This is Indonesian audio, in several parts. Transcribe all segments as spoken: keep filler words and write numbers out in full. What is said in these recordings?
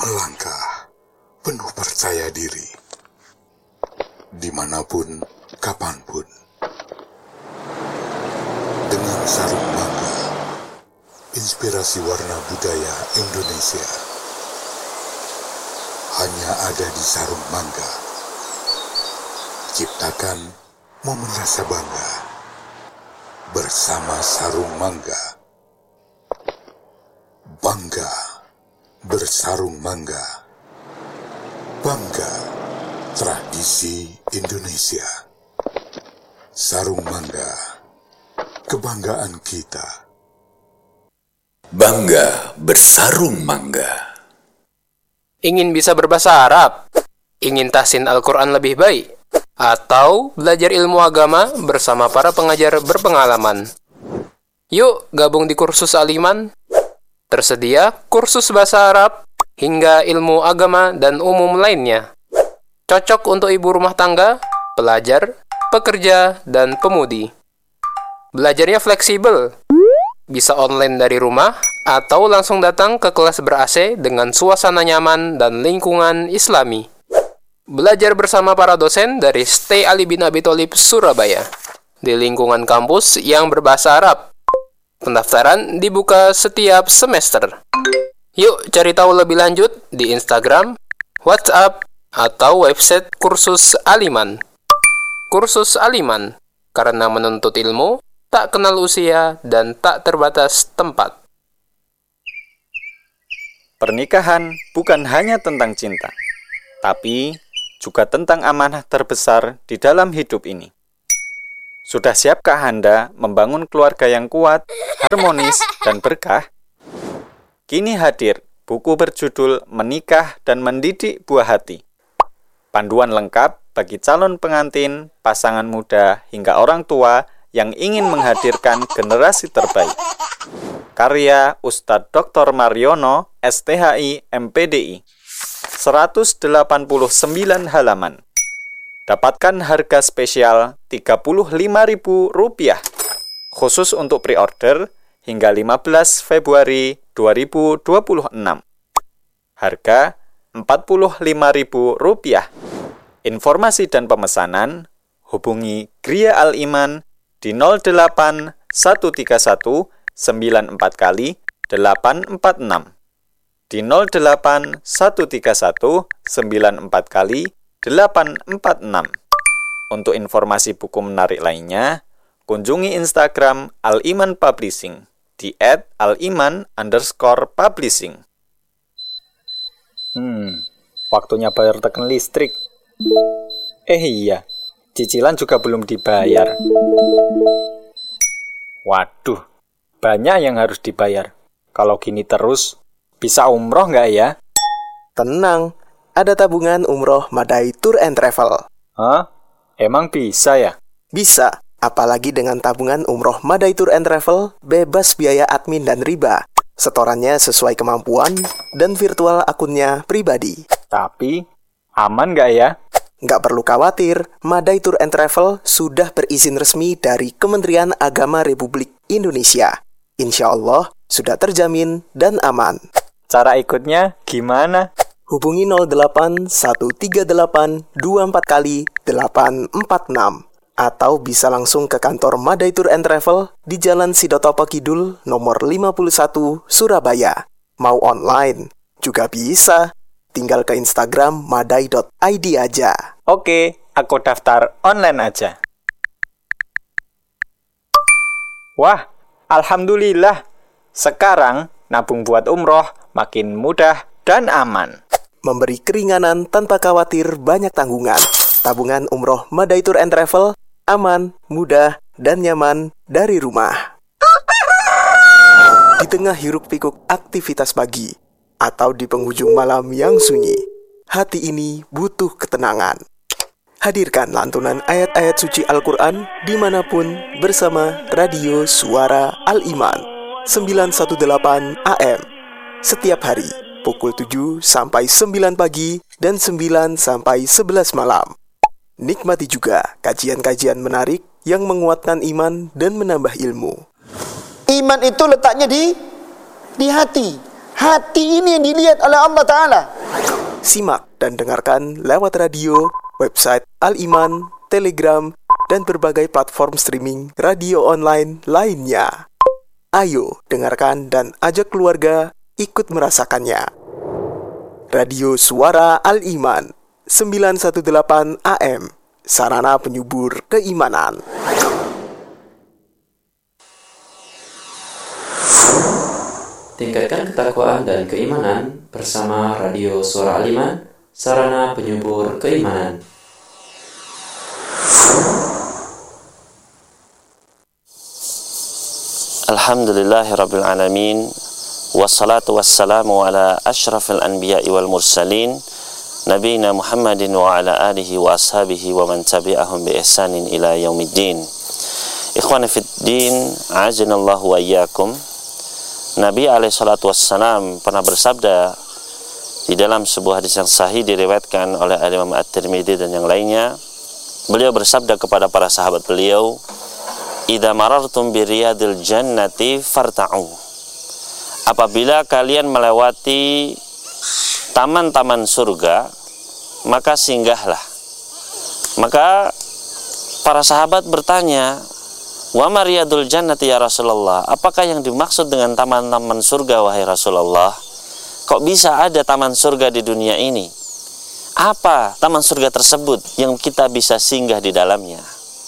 melangkah penuh percaya diri, dimanapun, kapanpun. Dengan sarung mangga, inspirasi warna budaya Indonesia hanya ada di sarung mangga. Ciptakan momen rasa bangga bersama sarung mangga. Bangga bersarung mangga. Bangga tradisi Indonesia. Sarung mangga, kebanggaan kita. Bangga bersarung mangga. Ingin bisa berbahasa Arab? Ingin tahsin Al-Quran lebih baik? Atau belajar ilmu agama bersama para pengajar berpengalaman? Yuk gabung di kursus Al-Iman. Tersedia kursus bahasa Arab hingga ilmu agama dan umum lainnya. Cocok untuk ibu rumah tangga, pelajar, pekerja, dan pemudi. Belajarnya fleksibel. Bisa online dari rumah atau langsung datang ke kelas ber-A C dengan suasana nyaman dan lingkungan Islami. Belajar bersama para dosen dari Stay Ali bin Abi Thalib Surabaya di lingkungan kampus yang berbahasa Arab. Pendaftaran dibuka setiap semester. Yuk cari tahu lebih lanjut di Instagram, WhatsApp, atau website kursus Al-Iman. Kursus Al-Iman, karena menuntut ilmu tak kenal usia dan tak terbatas tempat. Pernikahan bukan hanya tentang cinta, tapi juga tentang amanah terbesar di dalam hidup ini. Sudah siapkah Anda membangun keluarga yang kuat, harmonis, dan berkah? Kini hadir buku berjudul Menikah dan Mendidik Buah Hati. Panduan lengkap bagi calon pengantin, pasangan muda, hingga orang tua yang ingin menghadirkan generasi terbaik. Karya Ustadz Doktor Mariono, S T H I, M P D I. seratus delapan puluh sembilan halaman. Dapatkan harga spesial tiga puluh lima ribu rupiah. Khusus untuk pre-order hingga lima belas Februari dua ribu dua puluh enam. Harga empat puluh lima ribu rupiah. Informasi dan pemesanan hubungi Gria Al-Iman di nol delapan satu tiga satu sembilan empat kali delapan empat enam. Di nol delapan satu tiga satu sembilan empat kali delapan empat enam. Untuk informasi buku menarik lainnya, kunjungi Instagram Al-Iman Publishing di et aliman underscore publishing. Hmm, waktunya bayar tekan listrik. Eh iya, cicilan juga belum dibayar. Waduh, banyak yang harus dibayar. Kalau gini terus, bisa umroh nggak ya? Tenang, ada tabungan umroh Madai Tour and Travel. Hah? Emang bisa ya? Bisa, apalagi dengan tabungan umroh Madai Tour and Travel, bebas biaya admin dan riba. Setorannya sesuai kemampuan dan virtual akunnya pribadi. Tapi, aman nggak ya? Nggak perlu khawatir, Madai Tour and Travel sudah berizin resmi dari Kementerian Agama Republik Indonesia. Insya Allah, sudah terjamin dan aman. Cara ikutnya gimana? Hubungi nol delapan satu tiga delapan dua empat kali delapan empat enam atau bisa langsung ke kantor Madai Tour and Travel di Jalan Sidotopo Kidul nomor lima puluh satu Surabaya. Mau online juga bisa. Tinggal ke Instagram madai dot i d aja. Oke, aku daftar online aja. Wah, alhamdulillah. Sekarang nabung buat umroh makin mudah dan aman. Memberi keringanan tanpa khawatir banyak tanggungan. Tabungan umroh Madai Tour and Travel, aman, mudah, dan nyaman dari rumah. Di tengah hiruk pikuk aktivitas pagi, atau di penghujung malam yang sunyi, hati ini butuh ketenangan. Hadirkan lantunan ayat-ayat suci Al-Quran dimanapun bersama Radio Suara Al-Iman sembilan satu delapan A M setiap hari pukul tujuh sampai sembilan pagi dan sembilan sampai sebelas malam. Nikmati juga kajian-kajian menarik yang menguatkan iman dan menambah ilmu. Iman itu letaknya di di hati. Hati ini yang dilihat oleh Allah Ta'ala. Simak dan dengarkan lewat radio, website Al-Iman, Telegram, dan berbagai platform streaming radio online lainnya. Ayo dengarkan dan ajak keluarga ikut merasakannya. Radio Suara Al-Iman sembilan satu delapan A M, sarana penyubur keimanan. Tingkatkan ketakwaan dan keimanan bersama Radio Suara Al-Iman, sarana penyubur keimanan. Alhamdulillahirabbil alamin, wassalatu wassalamu ala asyrafil anbiya'i wal mursalin, nabiyina Muhammadin wa ala alihi wa ashabihi wa man tabi'ahum bi ihsanin ila yaumiddin. Ikhwani fid din, a'azinallahu wa iyyakum. Nabi alaihi salatu wassalam pernah bersabda di dalam sebuah hadis yang sahih diriwayatkan oleh Imam At-Tirmidzi dan yang lainnya. Beliau bersabda kepada para sahabat beliau, "Idza marartum bi riyadil jannati farta'u." Apabila kalian melewati taman-taman surga, maka singgahlah. Maka para sahabat bertanya, "Wa mariyadul jannati ya Rasulullah?" Apakah yang dimaksud dengan taman-taman surga wahai Rasulullah? Kok bisa ada taman surga di dunia ini? Apa taman surga tersebut yang kita bisa singgah di dalamnya?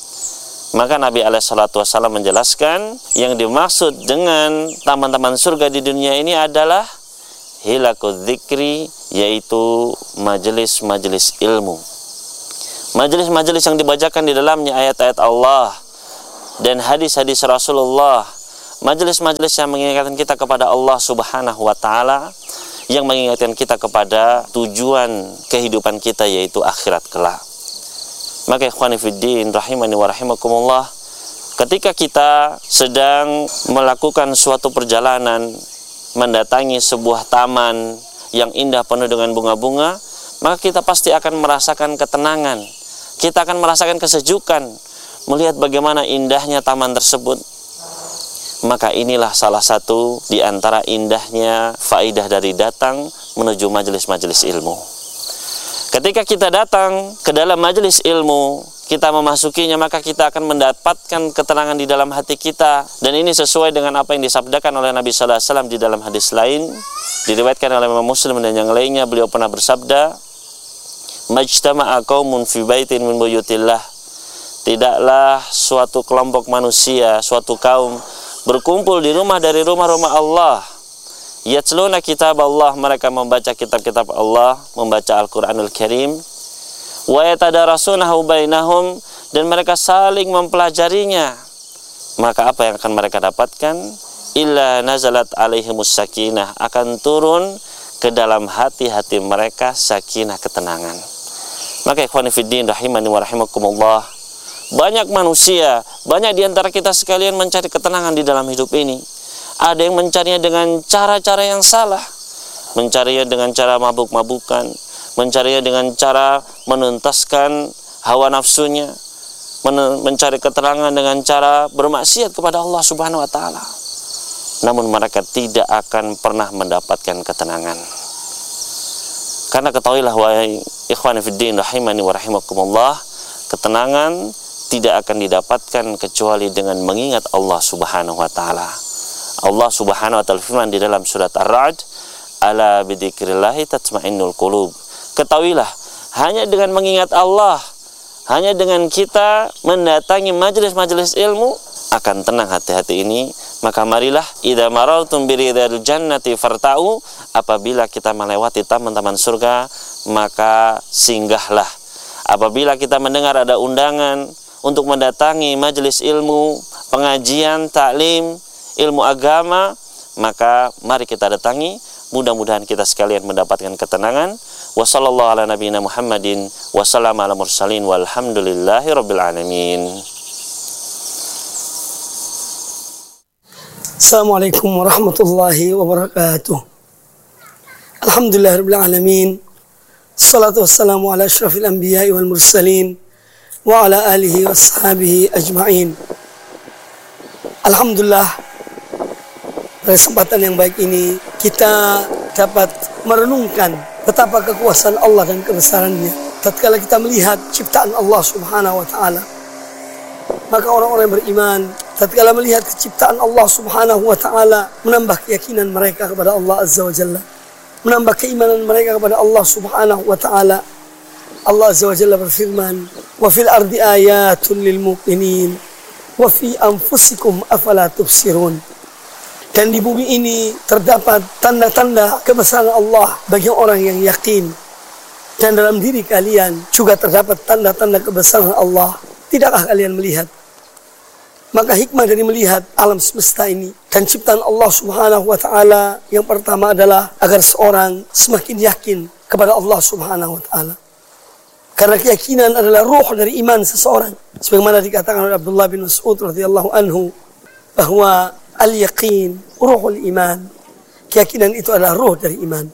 Maka Nabi alaihi salatu wasallam menjelaskan, yang dimaksud dengan taman-taman surga di dunia ini adalah hilakul dzikri, yaitu majelis-majelis ilmu. Majelis-majelis yang dibacakan di dalamnya ayat-ayat Allah dan hadis-hadis Rasulullah, majelis-majelis yang mengingatkan kita kepada Allah Subhanahu wa taala, yang mengingatkan kita kepada tujuan kehidupan kita, yaitu akhirat kelak. Maka ikhwani fiddin rahimani wa rahimakumullah, ketika kita sedang melakukan suatu perjalanan mendatangi sebuah taman yang indah penuh dengan bunga-bunga, maka kita pasti akan merasakan ketenangan, kita akan merasakan kesejukan melihat bagaimana indahnya taman tersebut. Maka inilah salah satu di antara indahnya faidah dari datang menuju majelis-majelis ilmu. Ketika kita datang ke dalam majelis ilmu, kita memasukinya, maka kita akan mendapatkan ketenangan di dalam hati kita. Dan ini sesuai dengan apa yang disabdakan oleh Nabi sallallahu alaihi wasallam di dalam hadis lain, diriwayatkan oleh Imam Muslim dan yang lainnya. Beliau pernah bersabda, "Majtama'a qaumun fi baitin min buyutillah." Tidaklah suatu kelompok manusia, suatu kaum berkumpul di rumah dari rumah-rumah Allah. Yatluna kitab Allah, mereka membaca kitab-kitab Allah, membaca Al-Quranul Karim. Wa yatadarasunahu bainahum, dan mereka saling mempelajarinya. Maka apa yang akan mereka dapatkan? Illa nazalat alaihimus sakinah, akan turun ke dalam hati-hati mereka sakinah, ketenangan. Maka ikhwani fiddin rahimani wa rahimakumullah, banyak manusia, banyak di antara kita sekalian mencari ketenangan di dalam hidup ini. Ada yang mencarinya dengan cara-cara yang salah, mencarinya dengan cara mabuk-mabukan, mencarinya dengan cara menuntaskan hawa nafsunya, men- mencari keterangan dengan cara bermaksiat kepada Allah Subhanahu wa taala. Namun mereka tidak akan pernah mendapatkan ketenangan. Karena ketahuilah wahai ikhwan fiddin rahimani wa rahimakumullah, ketenangan tidak akan didapatkan kecuali dengan mengingat Allah Subhanahu wa taala. Allah Subhanahu wa taala firman di dalam surat Ar-Ra'd, "Ala bidzikrillahi tatma'innul qulub." Ketahuilah, hanya dengan mengingat Allah, hanya dengan kita mendatangi majelis-majelis ilmu, akan tenang hati-hati ini. Maka marilah, idza marartum biridal jannati farta'u, apabila kita melewati taman-taman surga, maka singgahlah. Apabila kita mendengar ada undangan untuk mendatangi majelis ilmu, pengajian, taklim, ilmu agama, maka mari kita datangi. Mudah-mudahan kita sekalian mendapatkan ketenangan. Wa sallallahu ala nabiyina Muhammadin wa sallam ala mursalin walhamdulillahi rabbil alamin. Assalamualaikum warahmatullahi wabarakatuh. Alhamdulillahi rabbil alamin. Salatu wassalamu ala asyrafil anbiya'i wal mursalin wa ala alihi wa ashabihi ajma'in. Alhamdulillah, pada kesempatan yang baik ini kita dapat merenungkan betapa kekuasaan Allah dan kebesarannya. Tatkala kita melihat ciptaan Allah Subhanahu wa taala, maka orang-orang yang beriman tatkala melihat ciptaan Allah Subhanahu wa taala menambah keyakinan mereka kepada Allah Azza wa Jalla, menambah keimanan mereka kepada Allah Subhanahu wa taala. Allah Azza wa Jalla berfirman, "Wa fil ardi ayatun lil muqinin wa fi anfusikum afala tubsirun." Dan di bumi ini terdapat tanda-tanda kebesaran Allah bagi orang yang yakin. Dan dalam diri kalian juga terdapat tanda-tanda kebesaran Allah. Tidakkah kalian melihat? Maka hikmah dari melihat alam semesta ini dan ciptaan Allah Subhanahu wa taala yang pertama adalah agar seorang semakin yakin kepada Allah Subhanahu wa taala. Karena keyakinan adalah ruh dari iman seseorang. Sebagaimana dikatakan oleh Abdullah bin Mas'ud radhiyallahu anhu bahwa al-yaqin ruhul iman. Keyakinan itu adalah ruh dari iman.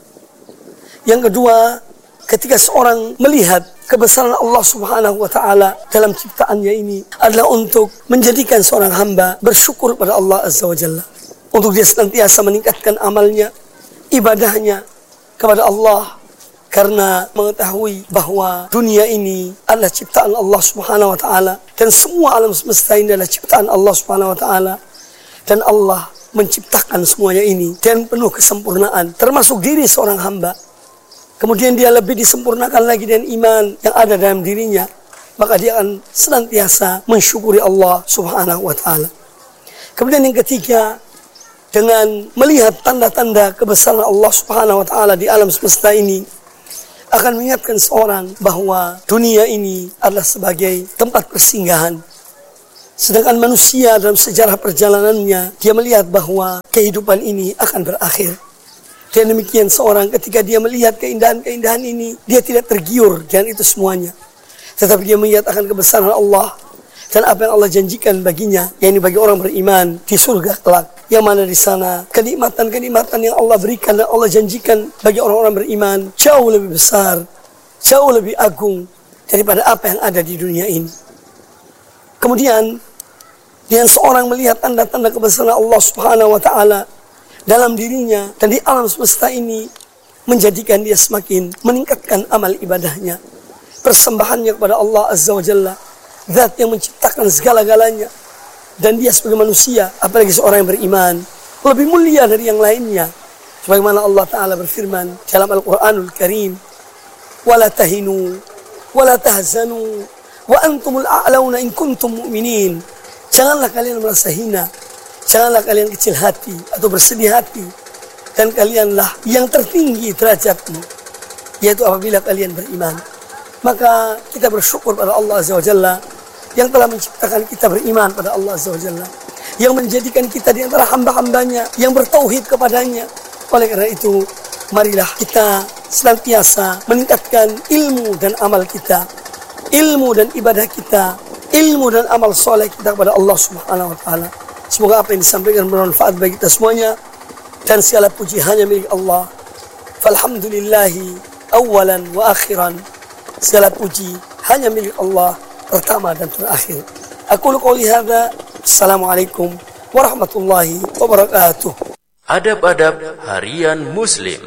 Yang kedua, ketika seorang melihat kebesaran Allah Subhanahu wa taala dalam ciptaannya ini adalah untuk menjadikan seorang hamba bersyukur pada Allah Azza wa Jalla. Untuk dia senantiasa meningkatkan amalnya, ibadahnya kepada Allah, karena mengetahui bahwa dunia ini adalah ciptaan Allah Subhanahu wa taala dan semua alam semesta ini adalah ciptaan Allah Subhanahu wa taala. Dan Allah menciptakan semuanya ini dan penuh kesempurnaan, termasuk diri seorang hamba. Kemudian dia lebih disempurnakan lagi dengan iman yang ada dalam dirinya, maka dia akan senantiasa mensyukuri Allah Subhanahu wa taala. Kemudian yang ketiga, dengan melihat tanda-tanda kebesaran Allah Subhanahu wa taala di alam semesta ini akan mengingatkan seorang bahwa dunia ini adalah sebagai tempat persinggahan. Sedangkan manusia dalam sejarah perjalanannya, dia melihat bahwa kehidupan ini akan berakhir. Dan demikian seorang ketika dia melihat keindahan-keindahan ini, dia tidak tergiur dengan itu semuanya. Tetapi dia melihat akan kebesaran Allah dan apa yang Allah janjikan baginya, yakni bagi orang beriman di surga kelak. Yang mana di sana kenikmatan-kenikmatan yang Allah berikan dan Allah janjikan bagi orang-orang beriman jauh lebih besar, jauh lebih agung daripada apa yang ada di dunia ini. Kemudian dengan seorang melihat tanda-tanda kebesaran Allah Subhanahu wa taala dalam dirinya dan di alam semesta ini, menjadikan dia semakin meningkatkan amal ibadahnya, persembahannya kepada Allah Azza wa Jalla, zat yang menciptakan segala-galanya. Dan dia sebagai manusia, apalagi seorang yang beriman, lebih mulia dari yang lainnya. Sebagaimana Allah Ta'ala berfirman dalam Al-Quranul Karim, وَلَا تَهِنُوا وَلَا تَهْزَنُوا وَأَنْتُمُ الْأَعْلَوْنَ إِنْ كُنْتُمْ مُؤْمِنِينَ. Janganlah kalian merasa hina, janganlah kalian kecil hati atau bersedih hati, dan kalianlah yang tertinggi derajatmu, yaitu apabila kalian beriman. Maka kita bersyukur pada Allah Azza wa Jalla yang telah menciptakan kita beriman pada Allah Azza wa Jalla, yang menjadikan kita di antara hamba-hambanya yang bertauhid kepadanya. Oleh karena itu, marilah kita senantiasa meningkatkan ilmu dan amal kita, ilmu dan ibadah kita, ilmu dan amal soleh kita kepada Allah Subhanahu wa taala. Semoga apa yang disampaikan bermanfaat bagi kita semuanya, dan segala puji hanya milik Allah. Falhamdulillahi awalan wa akhiran. Segala puji hanya milik Allah, pertama dan terakhir. Aku qouli hadza. Assalamualaikum warahmatullahi wabarakatuh. Adab-adab harian Muslim.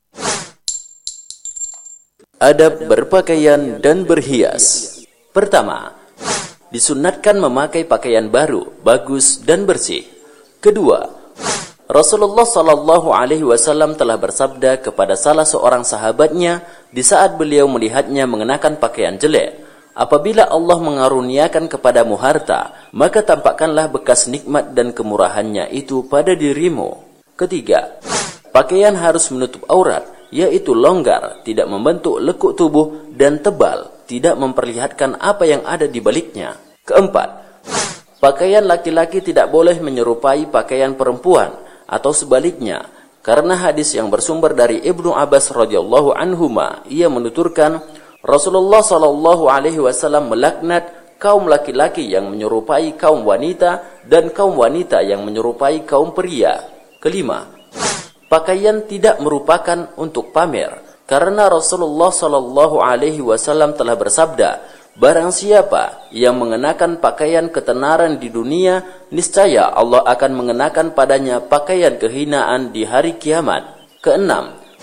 Adab berpakaian dan berhias. Pertama, disunatkan memakai pakaian baru, bagus dan bersih. Kedua, Rasulullah Shallallahu Alaihi Wasallam telah bersabda kepada salah seorang sahabatnya di saat beliau melihatnya mengenakan pakaian jelek, apabila Allah mengaruniakan kepadamu harta, maka tampakkanlah bekas nikmat dan kemurahannya itu pada dirimu. Ketiga, pakaian harus menutup aurat, yaitu longgar, tidak membentuk lekuk tubuh, dan tebal, tidak memperlihatkan apa yang ada di baliknya. Keempat, pakaian laki-laki tidak boleh menyerupai pakaian perempuan atau sebaliknya, karena hadis yang bersumber dari Ibnu Abbas radhiyallahu anhuma, ia menuturkan Rasulullah Shallallahu Alaihi Wasallam melaknat kaum laki-laki yang menyerupai kaum wanita dan kaum wanita yang menyerupai kaum pria. Kelima, pakaian tidak merupakan untuk pamer, karena Rasulullah Shallallahu Alaihi Wasallam telah bersabda, barang siapa yang mengenakan pakaian ketenaran di dunia, niscaya Allah akan mengenakan padanya pakaian kehinaan di hari kiamat. Keenam,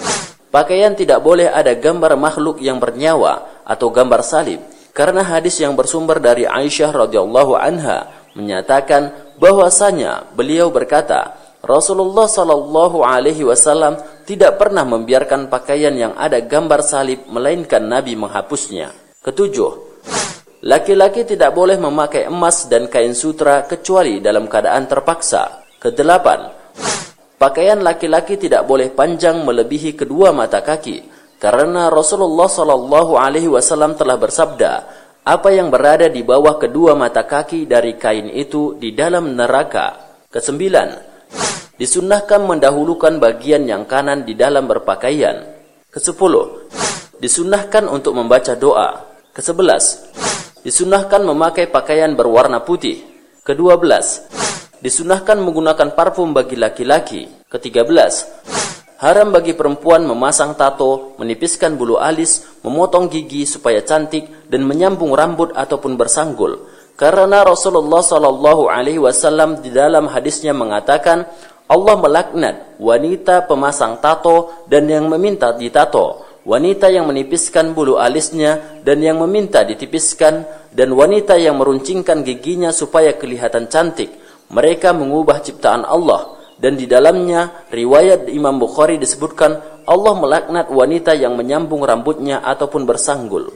Pakaian tidak boleh ada gambar makhluk yang bernyawa atau gambar salib, karena hadis yang bersumber dari Aisyah radhiyallahu anha menyatakan bahwasanya beliau berkata, Rasulullah sallallahu alaihi wasallam tidak pernah membiarkan pakaian yang ada gambar salib melainkan Nabi menghapusnya. Ketujuh, laki-laki tidak boleh memakai emas dan kain sutra kecuali dalam keadaan terpaksa. Kedelapan, pakaian laki-laki tidak boleh panjang melebihi kedua mata kaki, karena Rasulullah sallallahu alaihi wasallam telah bersabda, apa yang berada di bawah kedua mata kaki dari kain itu di dalam neraka. Kesembilan, disunnahkan mendahulukan bagian yang kanan di dalam berpakaian. Kesepuluh, disunnahkan untuk membaca doa. Kesebelas, disunnahkan memakai pakaian berwarna putih. Kedua belas, disunnahkan menggunakan parfum bagi laki-laki. Ketiga belas, haram bagi perempuan memasang tato, menipiskan bulu alis, memotong gigi supaya cantik, dan menyambung rambut ataupun bersanggul. Karena Rasulullah sallallahu alaihi wasallam di dalam hadisnya mengatakan, Allah melaknat wanita pemasang tato dan yang meminta ditato, wanita yang menipiskan bulu alisnya dan yang meminta ditipiskan, dan wanita yang meruncingkan giginya supaya kelihatan cantik. Mereka mengubah ciptaan Allah. Dan di dalamnya riwayat Imam Bukhari disebutkan Allah melaknat wanita yang menyambung rambutnya ataupun bersanggul.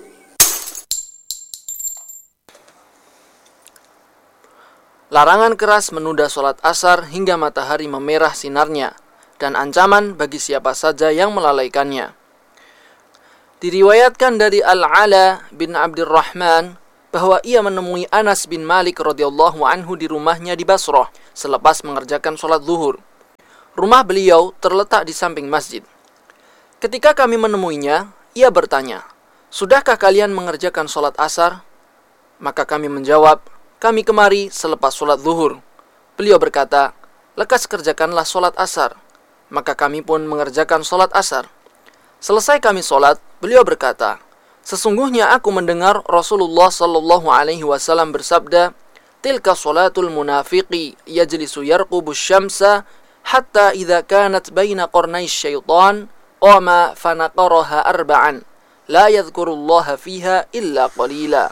Larangan keras menunda sholat asar hingga matahari memerah sinarnya, dan ancaman bagi siapa saja yang melalaikannya. Diriwayatkan dari Al-Ala bin Abdurrahman bahwa ia menemui Anas bin Malik radhiyallahu anhu di rumahnya di Basrah selepas mengerjakan sholat zuhur. Rumah beliau terletak di samping masjid. Ketika kami menemuinya, ia bertanya, "Sudahkah kalian mengerjakan sholat asar?" Maka kami menjawab, "Kami kemari selepas sholat zuhur." Beliau berkata, "Lekas kerjakanlah sholat asar." Maka kami pun mengerjakan sholat asar. Selesai kami sholat, beliau berkata, "Sesungguhnya aku mendengar Rasulullah sallallahu alaihi wasallam bersabda, tilka sholatul munafiqi yajlisu yarqubu syamsa hatta idza kanat baina qarnai syaitan qama fanaqaraha arba'an la yadhkurullaha fiha illa qalila."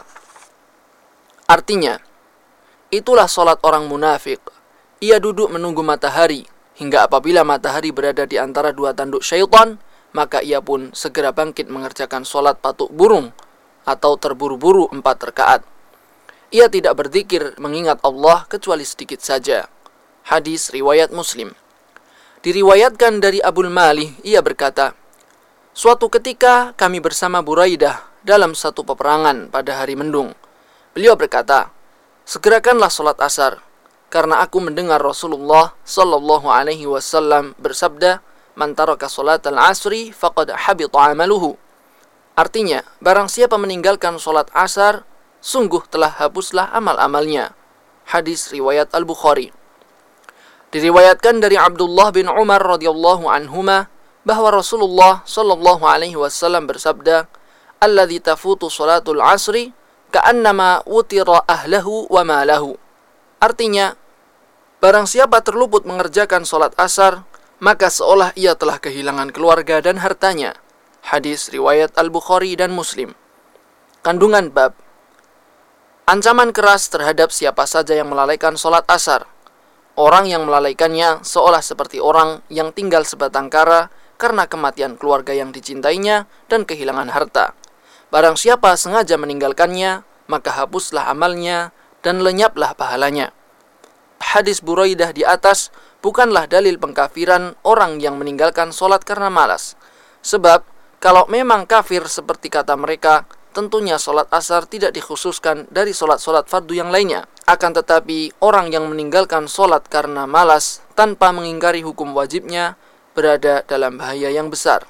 Artinya, itulah solat orang munafik. Ia duduk menunggu matahari hingga apabila matahari berada di antara dua tanduk syaitan, maka ia pun segera bangkit mengerjakan solat patuk burung atau terburu-buru empat rakaat. Ia tidak berzikir mengingat Allah kecuali sedikit saja. Hadis riwayat Muslim. Diriwayatkan dari Abul Malih, ia berkata, suatu ketika kami bersama Buraidah dalam satu peperangan pada hari mendung. Beliau berkata, segerakanlah solat asar, karena aku mendengar Rasulullah sallallahu alaihi wasallam bersabda, man taraka salatal asri faqad habita amaluhu. Artinya, barang siapa meninggalkan solat asar, sungguh telah hapuslah amal-amalnya. Hadis riwayat Al-Bukhari. Diriwayatkan dari Abdullah bin Umar radhiyallahu anhuma bahwa Rasulullah sallallahu alaihi wasallam bersabda, alladzi tafutu salatul asri ka'annama wutira ahlahu wa malahu. Artinya, barang siapa terluput mengerjakan solat asar, maka seolah ia telah kehilangan keluarga dan hartanya. Hadis riwayat Al-Bukhari dan Muslim. Kandungan bab. Ancaman keras terhadap siapa saja yang melalaikan solat asar. Orang yang melalaikannya seolah seperti orang yang tinggal sebatang kara karena kematian keluarga yang dicintainya dan kehilangan harta. Barang siapa sengaja meninggalkannya, maka hapuslah amalnya dan lenyaplah pahalanya. Hadis Buraidah di atas bukanlah dalil pengkafiran orang yang meninggalkan solat karena malas. Sebab, kalau memang kafir seperti kata mereka, tentunya solat asar tidak dikhususkan dari solat-solat fardu yang lainnya. Akan tetapi, orang yang meninggalkan solat karena malas tanpa mengingkari hukum wajibnya berada dalam bahaya yang besar.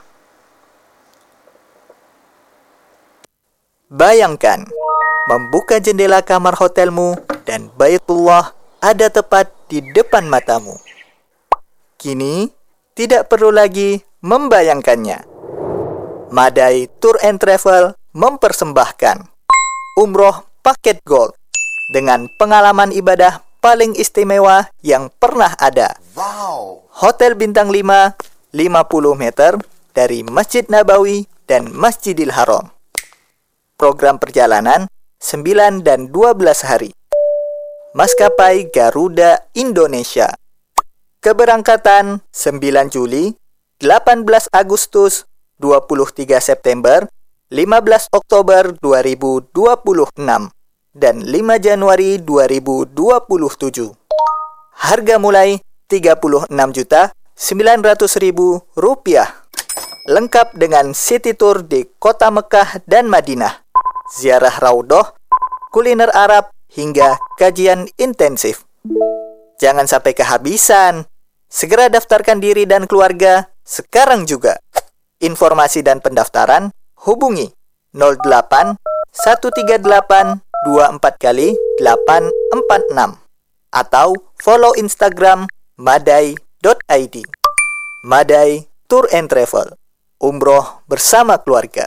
Bayangkan, membuka jendela kamar hotelmu dan Baitullah ada tepat di depan matamu. Kini, tidak perlu lagi membayangkannya. Madai Tour and Travel mempersembahkan Umroh Paket Gold dengan pengalaman ibadah paling istimewa yang pernah ada. Wow. Hotel bintang lima, lima puluh meter, dari Masjid Nabawi dan Masjidil Haram. Program perjalanan sembilan dan dua belas hari. Maskapai Garuda Indonesia. Keberangkatan sembilan Juli, delapan belas Agustus, dua puluh tiga September, lima belas Oktober dua ribu dua puluh enam, dan lima Januari dua ribu dua puluh tujuh. Harga mulai tiga puluh enam juta sembilan ratus ribu rupiah. Lengkap dengan city tour di kota Mekah dan Madinah, ziarah Raudhah, kuliner Arab, hingga kajian intensif. Jangan sampai kehabisan. Segera daftarkan diri dan keluarga sekarang juga. Informasi dan pendaftaran hubungi nol delapan satu tiga delapan dua empat kali delapan empat enam atau follow Instagram madai dot i d. Madai Tour and Travel. Umroh bersama keluarga.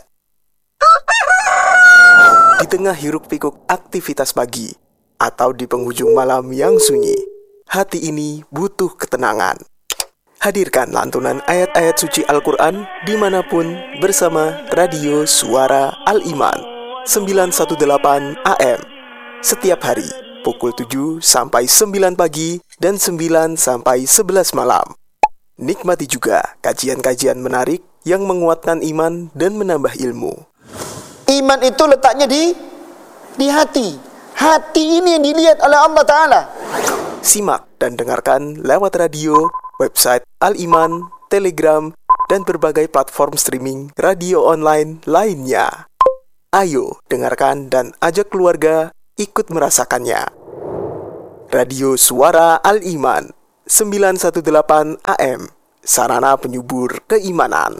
Di tengah hiruk-pikuk aktivitas pagi atau di penghujung malam yang sunyi, hati ini butuh ketenangan. Hadirkan lantunan ayat-ayat suci Al-Quran dimanapun bersama Radio Suara Al-Iman sembilan satu delapan A M setiap hari pukul tujuh sampai sembilan pagi dan sembilan sampai sebelas malam. Nikmati juga kajian-kajian menarik yang menguatkan iman dan menambah ilmu. Iman itu letaknya di di hati. Hati ini yang dilihat oleh Allah Ta'ala. Simak dan dengarkan lewat radio, website Al-Iman, Telegram, dan berbagai platform streaming radio online lainnya. Ayo dengarkan dan ajak keluarga ikut merasakannya. Radio Suara Al-Iman sembilan satu delapan A M, sarana penyubur keimanan.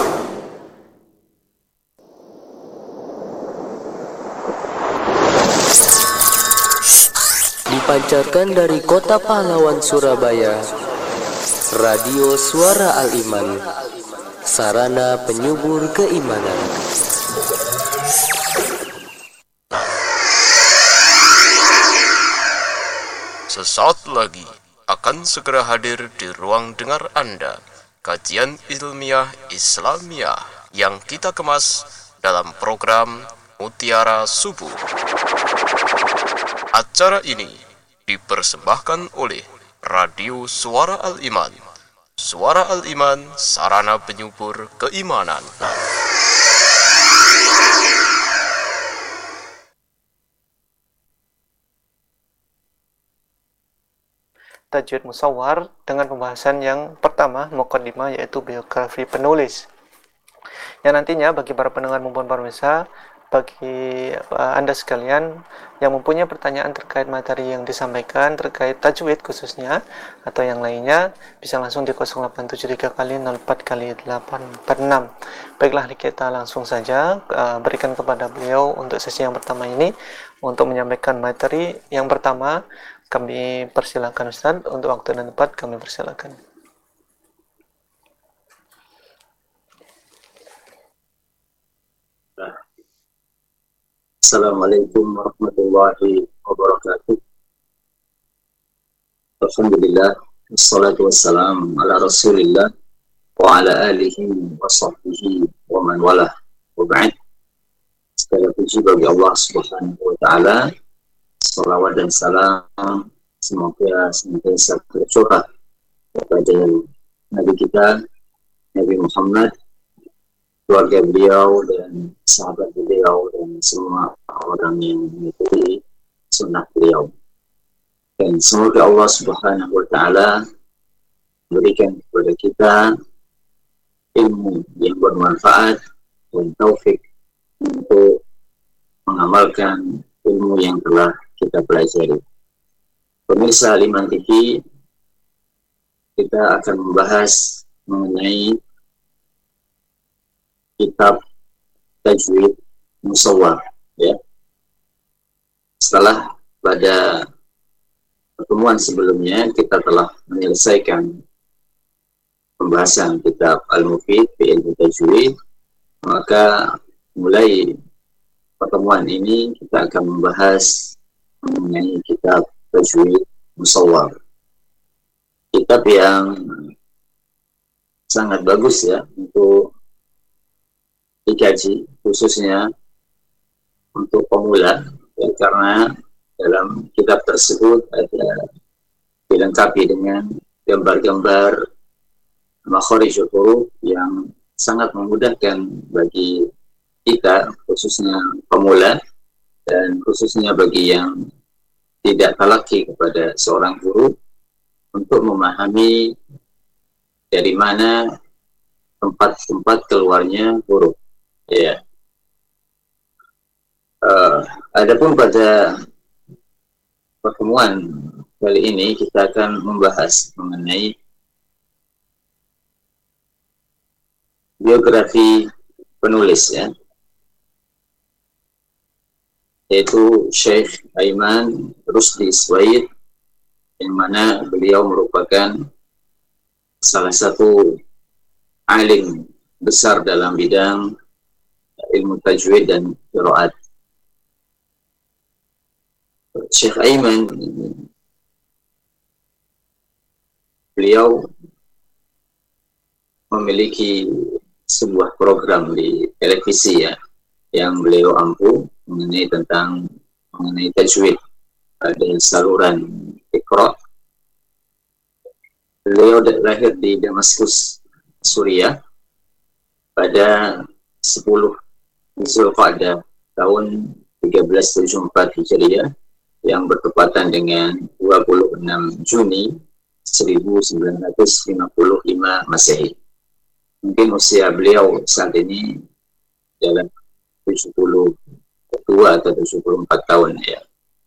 Dipancarkan dari kota pahlawan Surabaya, Radio Suara Al-Iman, sarana penyubur keimanan. Sesaat lagi akan segera hadir di ruang dengar Anda kajian ilmiah Islamiyah yang kita kemas dalam program Mutiara Subuh. Acara ini dipersembahkan oleh Radio Suara Al-Iman. Suara Al-Iman, sarana penyubur keimanan. Tajwid Musawwar dengan pembahasan yang pertama, muqaddimah, yaitu biografi penulis. Yang nantinya bagi para pendengar maupun para pemirsa, bagi uh, Anda sekalian yang mempunyai pertanyaan terkait materi yang disampaikan terkait tajwid khususnya atau yang lainnya, bisa langsung di nol delapan tujuh tiga kali nol empat kali delapan empat enam. Baiklah, kita langsung saja uh, berikan kepada beliau untuk sesi yang pertama ini untuk menyampaikan materi yang pertama. Kami persilakan Ustaz, untuk waktu dan tempat kami persilakan. Assalamualaikum warahmatullahi wabarakatuh. Alhamdulillah, wassalatu wassalam ala rasulillah wa ala alihi wa sahbihi wa man walah, wa ba'd. Segala puji bagi Allah subhanahu wa ta'ala. Salawat dan salam semoga senantiasa tercurah kepada Nabi kita, Nabi Muhammad, keluarga beliau dan sahabat beliau dan semua orang yang mengikuti sunnah beliau. Dan semoga Allah Subhanahu wa ta'ala berikan kepada kita ilmu yang bermanfaat dan taufik untuk mengamalkan ilmu yang telah kita pelajari. Pemirsa Al-Iman T V, kita akan membahas mengenai kitab Tajwid Musawwar, ya. Setelah pada pertemuan sebelumnya kita telah menyelesaikan pembahasan kitab Al-Mufid fi Ilmi Tajwid, maka mulai pertemuan ini kita akan membahas mengenai kitab Tajwid Musawwar. Kitab yang sangat bagus ya untuk dikaji, khususnya untuk pemula, ya, karena dalam kitab tersebut ada dilengkapi dengan gambar-gambar makharijul huruf yang sangat memudahkan bagi kita, khususnya pemula dan khususnya bagi yang tidak talaki kepada seorang guru, untuk memahami dari mana tempat-tempat keluarnya huruf. Ya. Uh, adapun pada pertemuan kali ini kita akan membahas mengenai biografi penulis, ya, yaitu Syekh Aiman Rusdi Suwaid, yang mana beliau merupakan salah satu alim besar dalam bidang ilmu tajwid dan qiraat. Syekh Aiman, beliau memiliki sebuah program di televisi, ya, yang beliau ampu mengenai tentang mengenai tajwid pada saluran Iqra. Beliau lahir di Damaskus, Suriah pada sepuluh Zulqa'dah tahun seribu tiga ratus tujuh puluh empat Hijriah, yang bertepatan dengan dua puluh enam Juni seribu sembilan ratus lima puluh lima Masehi. Mungkin usia beliau saat ini dalam tujuh puluh dua atau tujuh puluh empat tahun, ya.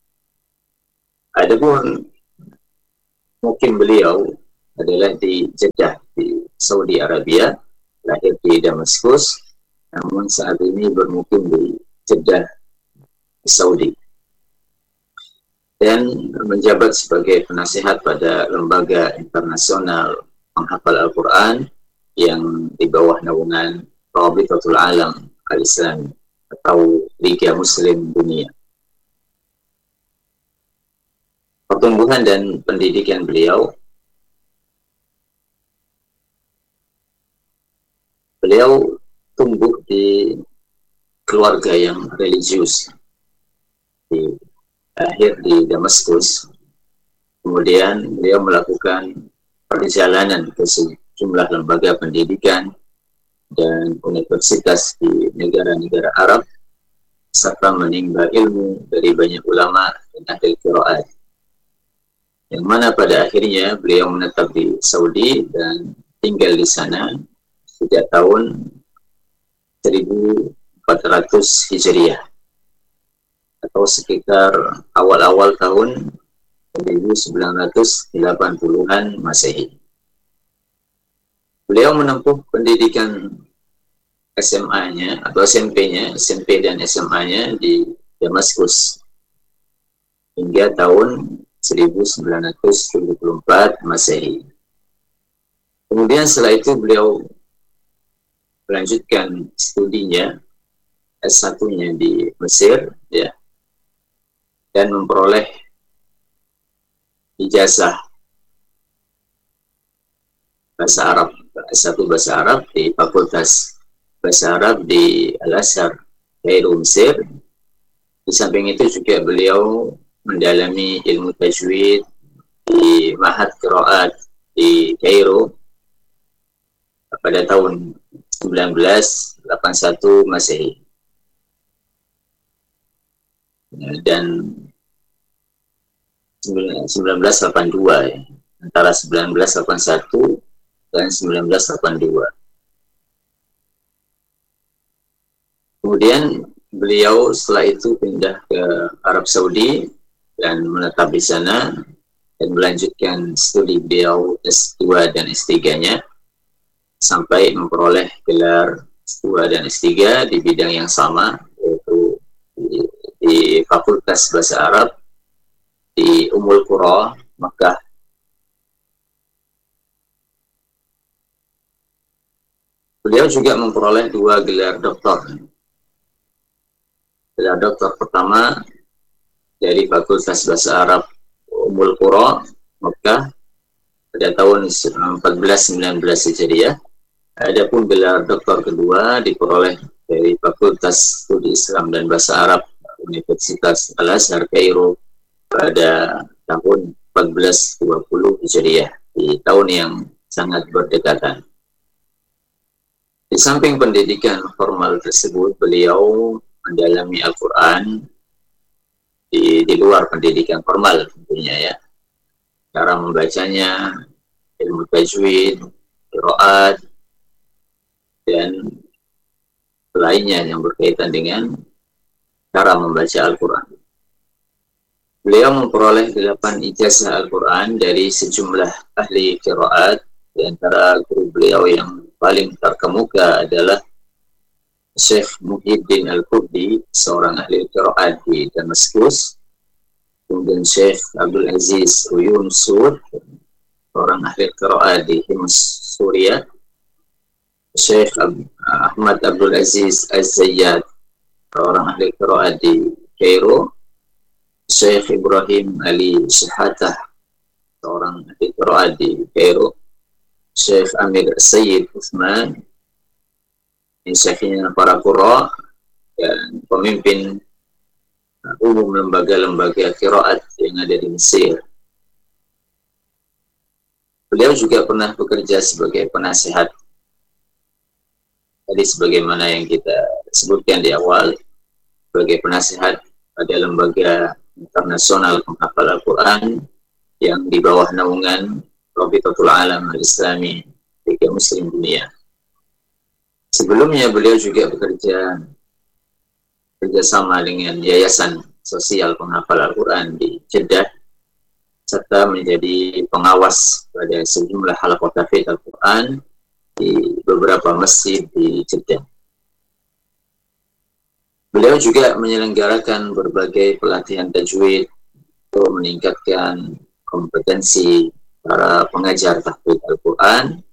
Adapun mungkin beliau adalah di Jeddah di Saudi Arabia, lahir di Damaskus, namun saat ini bermukim di Jeddah, Saudi, dan menjabat sebagai penasihat pada lembaga internasional penghafal Al-Quran yang di bawah naungan Rabitatul Alam Al-Islam atau Liga Muslim Dunia. Pertumbuhan dan pendidikan beliau, beliau tumbuh di keluarga yang religius, di lahir di Damaskus. Kemudian beliau melakukan perjalanan ke sejumlah lembaga pendidikan dan universitas di negara-negara Arab, serta menimba ilmu dari banyak ulama dan ahli qiraat, yang mana pada akhirnya beliau menetap di Saudi dan tinggal di sana sejak tahun seribu empat ratus Hijriah atau sekitar awal-awal tahun seribu sembilan ratus delapan puluhan Masehi. Beliau menempuh pendidikan S M A-nya atau S M P-nya, S M P dan S M A-nya di Damaskus hingga tahun seribu sembilan ratus tujuh puluh empat Masehi. Kemudian setelah itu beliau melanjutkan studinya S satu-nya di Mesir, ya, dan memperoleh ijazah bahasa Arab, S satu bahasa Arab di Fakultas Bahasa Arab di Al-Azhar, Kairo, Mesir. Di samping itu juga beliau mendalami ilmu tajwid di Ma'had Qiraat di Kairo pada tahun seribu sembilan ratus delapan puluh satu Masehi. Dan seribu sembilan ratus delapan puluh dua, ya, antara seribu sembilan ratus delapan puluh satu dan seribu sembilan ratus delapan puluh dua. Kemudian beliau setelah itu pindah ke Arab Saudi dan menetap di sana dan melanjutkan studi beliau S dua dan S tiga-nya sampai memperoleh gelar S dua dan S tiga di bidang yang sama, yaitu di, di Fakultas Bahasa Arab di Ummul Qura, Makkah. Beliau juga memperoleh dua gelar doktor. Gelar doktor pertama dari Fakultas Bahasa Arab Ummul Qura, Makkah pada tahun seribu empat ratus sembilan belas Hijriah, Adapun gelar doktor kedua diperoleh dari Fakultas Studi Islam dan Bahasa Arab Universitas Al-Azhar Kairo pada tahun empat belas dua puluh Hijriah, di tahun yang sangat berdekatan. Di samping pendidikan formal tersebut, beliau mendalami Al-Quran di, di luar pendidikan formal tentunya ya. Cara membacanya, ilmu tajwid, qiraat, dan lainnya yang berkaitan dengan cara membaca Al-Quran. Beliau memperoleh delapan ijazah Al-Quran dari sejumlah ahli qiraat. Di antara guru beliau yang paling terkemuka adalah Syekh Muhyiddin Al-Qurdi, seorang ahli qiraat di Damaskus. Kemudian Syekh Abdul Aziz Uyun Sur, seorang ahli qiraat di Hims, Suriah. Syekh Ahmad Abdul Aziz Az-Zayyad, seorang ahli qiraat di Kairo. Syekh Ibrahim Ali Syahatah, seorang ahli qiraat di Kairo. Syekh Amir Sayyid Uthman, ini syekhnya para qurra dan pemimpin umum lembaga-lembaga qiraat yang ada di Mesir. Beliau juga pernah bekerja sebagai penasihat. Tadi sebagaimana yang kita sebutkan di awal, sebagai penasihat pada lembaga internasional penghafal Al-Quran yang di bawah naungan Rabitatul Alam Al-Islami, Liga Muslim Dunia. Sebelumnya beliau juga bekerja kerjasama dengan Yayasan Sosial Penghafal Al-Quran di Jeddah, serta menjadi pengawas pada sejumlah halaqah tahfidz Al-Quran di beberapa masjid di Jeddah. Beliau juga menyelenggarakan berbagai pelatihan tajwid untuk meningkatkan kompetensi para pengajar tahfidz Al-Quran.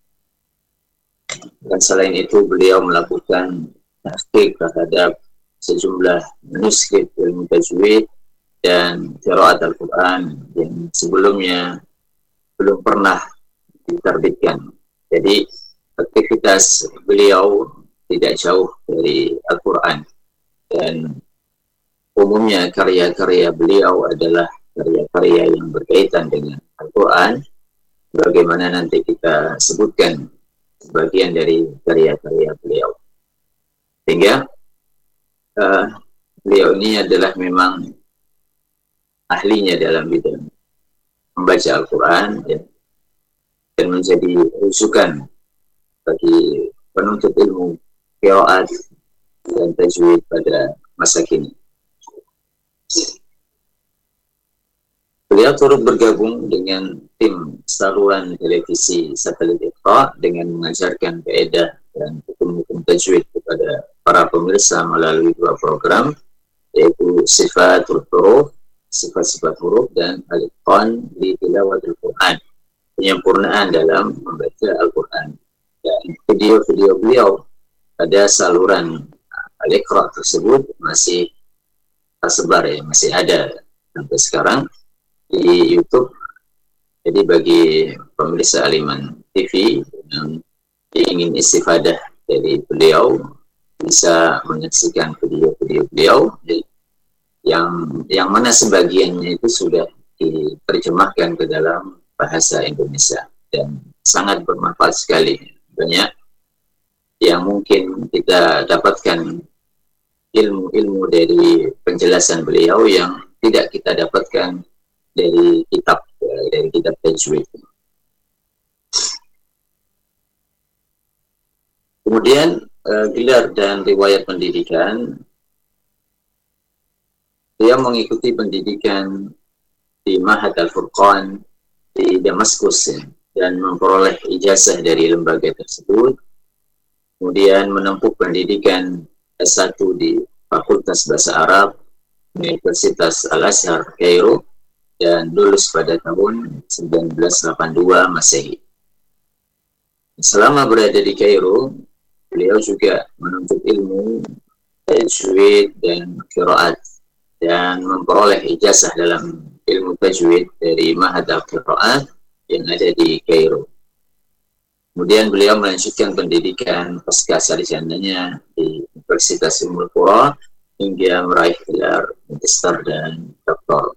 Dan selain itu beliau melakukan tahqiq terhadap sejumlah manuskrip ilmu tajwid dan qiraat Al-Quran yang sebelumnya belum pernah diterbitkan. Jadi aktivitas beliau tidak jauh dari Al-Quran, dan umumnya karya-karya beliau adalah karya-karya yang berkaitan dengan Al-Quran, bagaimana nanti kita sebutkan sebagian dari karya-karya beliau. Sehingga uh, beliau ini adalah memang ahlinya dalam bidang membaca Al-Quran, ya, dan menjadi rujukan bagi penuntut ilmu qiraat dan tajwid pada masa kini. Beliau turut bergabung dengan tim saluran televisi satelit Iqra dengan mengajarkan kaidah dan hukum-hukum tajwid kepada para pemirsa melalui dua program, yaitu Sifatul Huruf, sifat-sifat huruf, dan Al-Itqan li Tilawatil Quran, penyempurnaan dalam membaca Al-Quran. Dan video-video beliau pada saluran Al-Iqra tersebut masih tersebar, ya, masih ada sampai sekarang di YouTube. Jadi bagi pemirsa Aliman T V yang ingin istifadah dari beliau bisa menyaksikan video-video beliau yang yang mana sebagiannya itu sudah diterjemahkan ke dalam bahasa Indonesia dan sangat bermanfaat sekali. Banyak yang mungkin kita dapatkan ilmu-ilmu dari penjelasan beliau yang tidak kita dapatkan dari kitab dari kitab tajwid. Kemudian uh, gelar dan riwayat pendidikan, dia mengikuti pendidikan di Ma'had Al-Furqan di Damaskus, ya, dan memperoleh ijazah dari lembaga tersebut. Kemudian menempuh pendidikan S satu di Fakultas Bahasa Arab Universitas Al-Azhar Kairo dan lulus pada tahun seribu sembilan ratus delapan puluh dua Masehi. Selama berada di Kairo, beliau juga menuntut ilmu tajwid dan qiraat dan memperoleh ijazah dalam ilmu tajwid dari Ma'had Al-Qiraat yang ada di Kairo. Kemudian beliau melanjutkan pendidikan pasca sarjananya di Universitas Ummul Qura hingga meraih gelar magister dan doktor.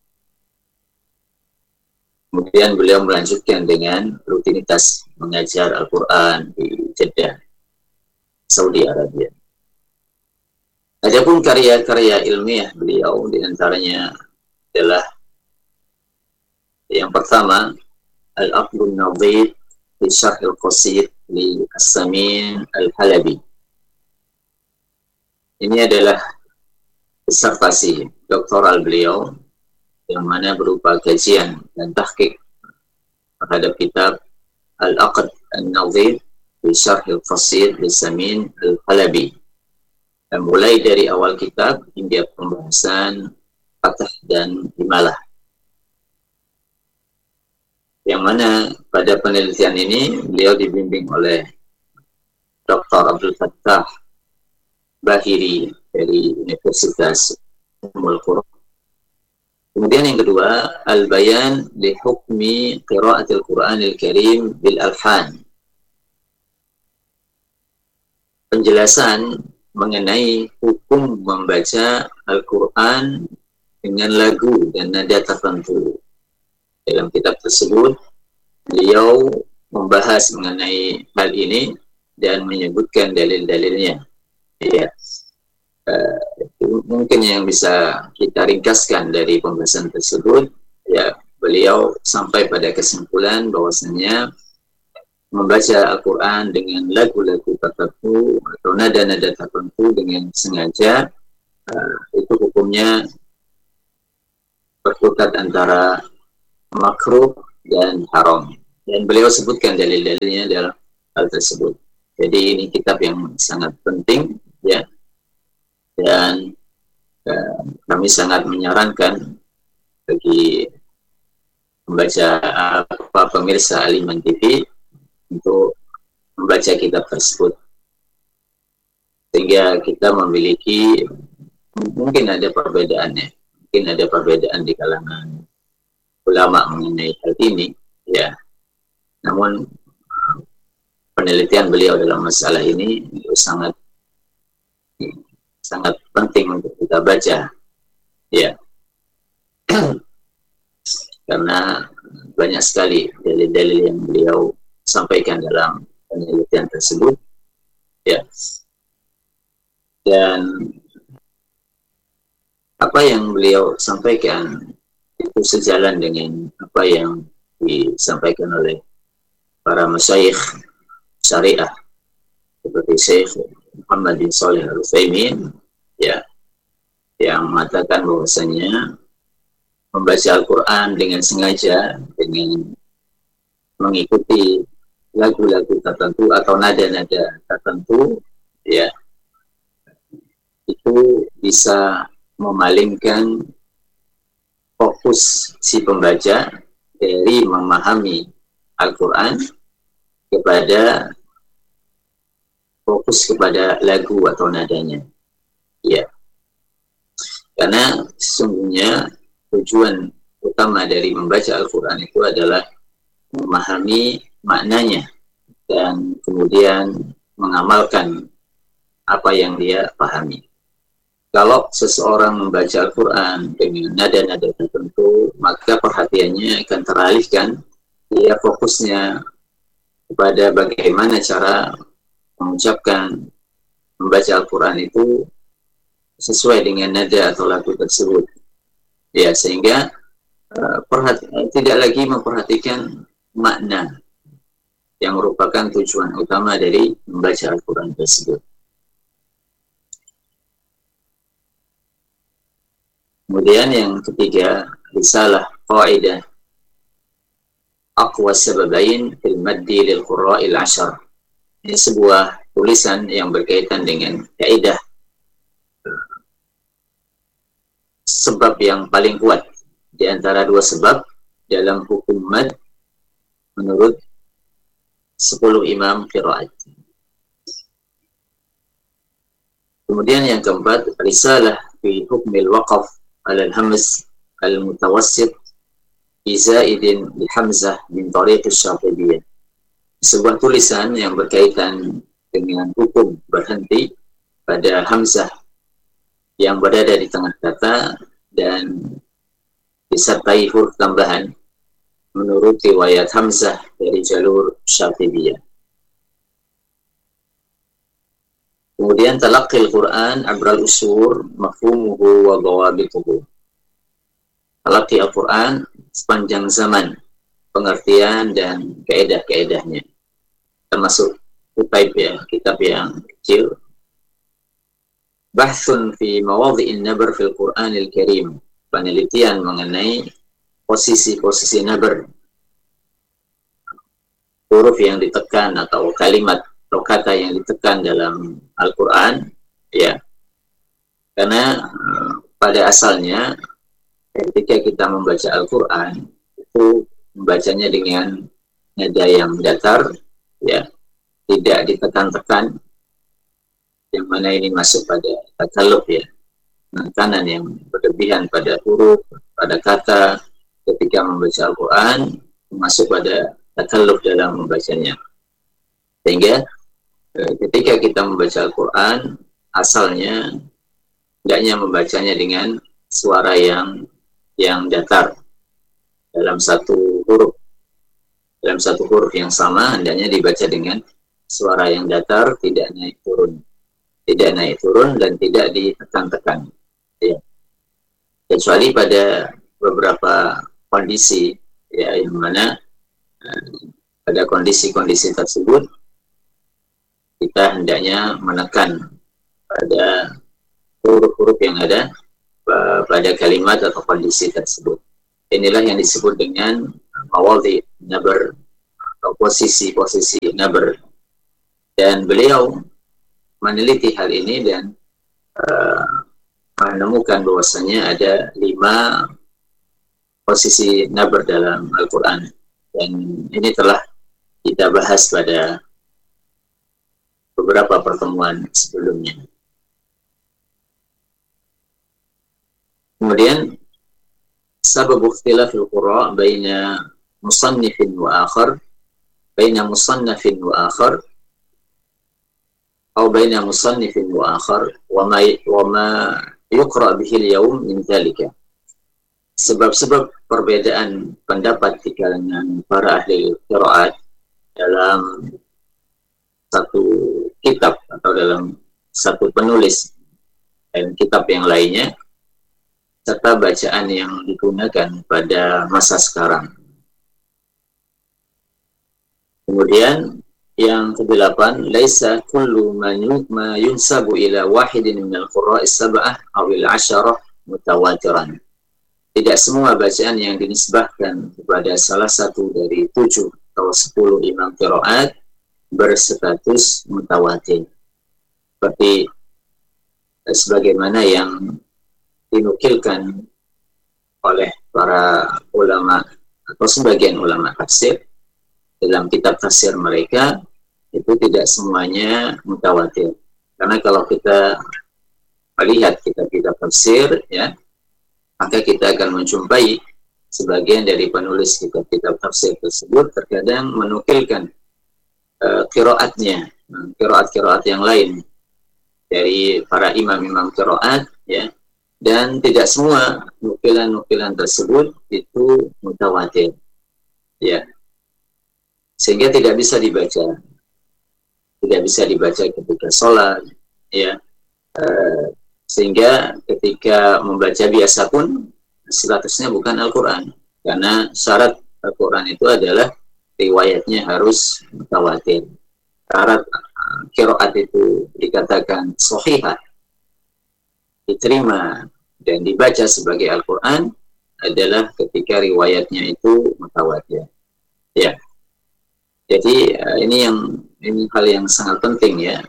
Kemudian beliau melanjutkan dengan rutinitas mengajar Al-Quran di Jeddah, Saudi Arabia. Adapun karya-karya ilmiah beliau diantaranya adalah yang pertama Al-Aqlun Nadhir di Syarh Al-Qasid li As-Samin Al-Halabi. Ini adalah disertasi doktoral beliau yang mana berupa kajian dan tahqiq terhadap kitab Al-Aqd An-Nadhir di Syarh Al-Qasid li As-Samin Al-Halabi. Dan mulai dari awal kitab hingga pembahasan Fathah dan Imalah. Yang mana pada penelitian ini beliau dibimbing oleh Doktor Abdul Fattah Bahiri dari Universitas Ummul Qura. Kemudian yang kedua, Al-Bayan li Hukmi Qira'atil Qur'anil Karim bil Alhan. Penjelasan mengenai hukum membaca Al-Quran dengan lagu dan nada tertentu. Dalam kitab tersebut, beliau membahas mengenai hal ini dan menyebutkan dalil-dalilnya. Ya, uh, itu mungkin yang bisa kita ringkaskan dari pembahasan tersebut. Ya, beliau sampai pada kesimpulan bahwasanya membaca Al-Quran dengan lagu-lagu tertentu atau nada-nada tertentu dengan sengaja, uh, itu hukumnya berkutat antara makruh dan haram. Dan beliau sebutkan dalil-dalilnya dalam hal tersebut. Jadi ini kitab yang sangat penting, ya. Dan uh, kami sangat menyarankan bagi membaca apa pemirsa Al-Iman T V untuk membaca kitab tersebut. Sehingga kita memiliki, mungkin ada perbedaannya, mungkin ada perbedaan di kalangan ulama mengenai hal ini, ya. Namun penelitian beliau dalam masalah ini itu sangat sangat penting untuk kita baca, ya. Karena banyak sekali dalil-dalil yang beliau sampaikan dalam penelitian tersebut, ya. Dan apa yang beliau sampaikan itu sejalan dengan apa yang disampaikan oleh para masyayikh syariah seperti Syekh Muhammad bin Shalih Al-Utsaimin, ya, yang mengatakan bahwasanya membaca Al-Quran dengan sengaja dengan mengikuti lagu-lagu tertentu atau nada-nada tertentu, ya, itu bisa memalingkan fokus si pembaca dari memahami Al-Quran kepada fokus kepada lagu atau nadanya, ya. Karena sesungguhnya tujuan utama dari membaca Al-Quran itu adalah memahami maknanya dan kemudian mengamalkan apa yang dia pahami. Kalau seseorang membaca Al-Quran dengan nada-nada tertentu, maka perhatiannya akan teralihkan, dia fokusnya kepada bagaimana cara mengucapkan, membaca Al-Quran itu sesuai dengan nada atau lagu tersebut. Ya, sehingga uh, perhati- tidak lagi memperhatikan makna yang merupakan tujuan utama dari membaca Al-Quran tersebut. Kemudian yang ketiga, risalah qaidah aqwa sababain fil maddi lil qurra'il ashar. Ini sebuah tulisan yang berkaitan dengan kaidah sebab yang paling kuat di antara dua sebab dalam hukum mad menurut sepuluh imam qiraat. Kemudian yang keempat, risalah fi hukmil waqaf على الهمز المتوسط بزائد بحمزة من طريق الشاطبية. sebuah tulisan yang berkaitan dengan hukum berhenti pada hamzah yang berada di tengah kata dan disertai huruf tambahan menurut riwayat hamzah dari jalur Syatibiyah. Kemudian talaqqil Quran abral usur mafhumuhu wa dhawabituhu. Talaqqi Al-Quran sepanjang zaman, pengertian dan kaedah-kaedahnya. Termasuk kutub ya, kitab yang kecil. Bahthun fi mawadhi'in nabr fil Qur'anil Karim. Penelitian mengenai posisi-posisi nabr, huruf yang ditekan atau kalimat atau kata yang ditekan dalam Al-Quran, ya. Karena uh, pada asalnya ketika kita membaca Al-Quran itu membacanya dengan nada yang datar, ya, tidak ditekan-tekan, yang mana ini masuk pada takalluf, ya, penekanan yang berlebihan pada huruf, pada kata ketika membaca Al-Quran, masuk pada takalluf dalam membacanya. Sehingga eh, ketika kita membaca Al-Quran, asalnya hendaknya membacanya dengan suara yang yang datar dalam satu huruf. Dalam satu huruf yang sama, hendaknya dibaca dengan suara yang datar, tidak naik turun. Tidak naik turun dan tidak ditekan-tekan. Ya. Kecuali pada beberapa kondisi, ya, yang mana uh, pada kondisi-kondisi tersebut kita hendaknya menekan pada huruf-huruf yang ada uh, pada kalimat atau kondisi tersebut. Inilah yang disebut dengan mawadhi nabr atau posisi-posisi nabr. Dan beliau meneliti hal ini dan uh, menemukan bahwasanya ada lima posisi nabr dalam Al-Quran, dan ini telah kita bahas pada beberapa pertemuan sebelumnya. Kemudian sabab ikhtilafil qura' baina musannifin wa akhar, baina musannafin wa akhar atau baina musannifin wa akhar wa ma wa ma yuqra bihi al-yawm min dhalika. Sebab-sebab perbedaan pendapat di kalangan para ahli qiraat dalam satu kitab atau dalam satu penulis dan kitab yang lainnya, serta bacaan yang digunakan pada masa sekarang. Kemudian yang kedelapan, laisa kullu ma yunsabu ila wahidin min al-qurra'is sab'ah aw al-'asharah mutawatiran. Tidak semua bacaan yang dinisbahkan kepada salah satu dari tujuh atau sepuluh imam qiraat berstatus mutawatir. Seperti sebagaimana yang dinukilkan oleh para ulama atau sebagian ulama tafsir dalam kitab tafsir mereka, itu tidak semuanya mutawatir. Karena kalau kita melihat kitab-kitab tafsir, ya, maka kita akan menjumpai sebagian dari penulis kitab-kitab tafsir tersebut terkadang menukilkan uh, qiraatnya, qiraat-qiraat yang lain dari para imam-imam qiraat, ya, dan tidak semua nukilan-nukilan tersebut itu mutawatir, ya, sehingga tidak bisa dibaca, tidak bisa dibaca ketika sholat, ya, uh, sehingga ketika membaca biasa pun statusnya bukan Al-Quran, karena syarat Al-Quran itu adalah riwayatnya harus mutawatir. Syarat uh, qiraat itu dikatakan sahihah, diterima dan dibaca sebagai Al-Quran adalah ketika riwayatnya itu mutawatir. Ya, jadi uh, ini yang ini hal yang sangat penting, ya.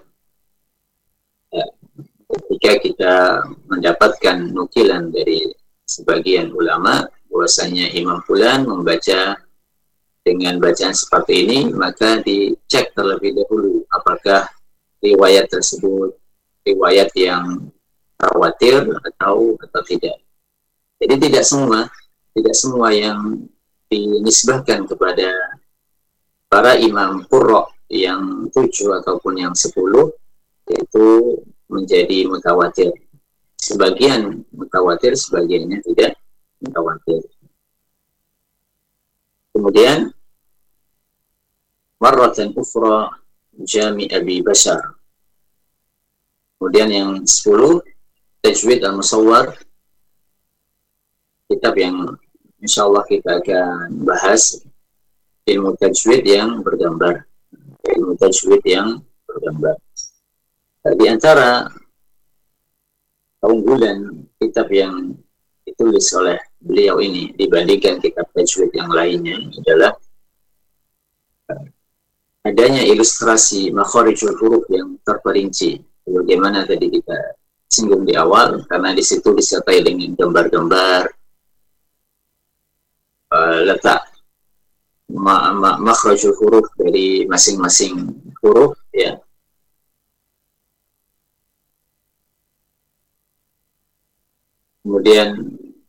Ya, ketika kita mendapatkan nukilan dari sebagian ulama bahwasanya Imam Fulan membaca dengan bacaan seperti ini, maka dicek terlebih dahulu apakah riwayat tersebut riwayat yang mutawatir atau atau tidak. Jadi tidak semua tidak semua yang dinisbahkan kepada para imam qurra yang tujuh ataupun yang sepuluh itu menjadi mutawatir. Sebagian mutawatir, sebagiannya tidak mutawatir. Kemudian marratan ukhra Jami' Abi Bashar. Kemudian yang sepuluh Tajwid Al-Musawwar, kitab yang insyaallah kita akan bahas, ilmu tajwid yang bergambar. Ilmu tajwid yang bergambar. Di antara keunggulan kitab yang ditulis oleh beliau ini dibandingkan kitab tajwid yang lainnya adalah adanya ilustrasi makharijul huruf yang terperinci. Bagaimana tadi kita singgung di awal, karena di situ disertai dengan gambar-gambar uh, letak ma ma makhrajul huruf dari masing-masing huruf, ya. Kemudian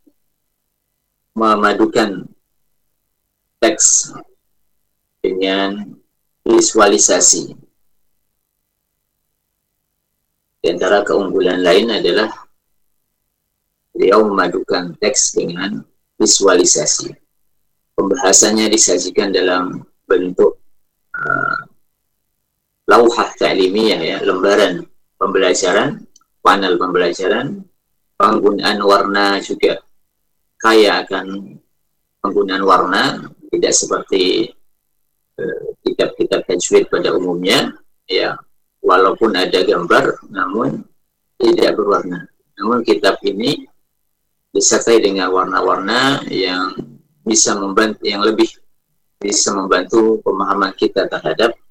memadukan teks dengan visualisasi. Di antara keunggulan lain adalah beliau memadukan teks dengan visualisasi. Pembahasannya disajikan dalam bentuk uh, lauhah ta'limiyah, ya, lembaran pembelajaran, panel pembelajaran. Penggunaan warna juga kaya akan penggunaan warna, tidak seperti kitab-kitab uh, tajwid pada umumnya, ya, walaupun ada gambar namun tidak berwarna. Namun kitab ini disertai dengan warna-warna yang bisa membantu, yang lebih bisa membantu pemahaman kita terhadap